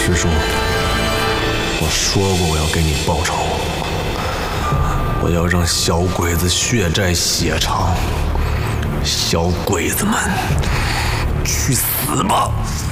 师叔，我说过我要给你报仇，我要让小鬼子血债血偿，小鬼子们去死吧！